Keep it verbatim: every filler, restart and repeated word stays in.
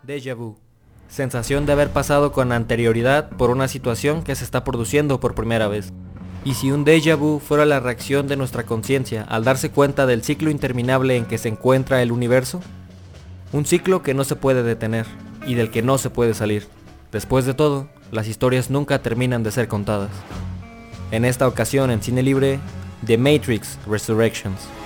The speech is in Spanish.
Déjà vu. Sensación de haber pasado con anterioridad por una situación que se está produciendo por primera vez. Y si un déjà vu fuera la reacción de nuestra conciencia al darse cuenta del ciclo interminable en que se encuentra el universo, un ciclo que no se puede detener y del que no se puede salir. Después de todo, las historias nunca terminan de ser contadas. En esta ocasión en Cine Libre, The Matrix Resurrections.